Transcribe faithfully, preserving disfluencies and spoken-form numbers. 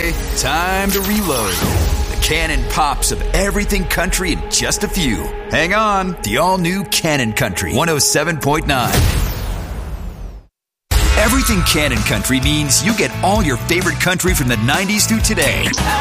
Okay, time to reload. The Cannon Pops of everything country in just a few. Hang on, the all-new Cannon Country one oh seven point nine. Everything Cannon Country means you get all your favorite country from the nineties through today.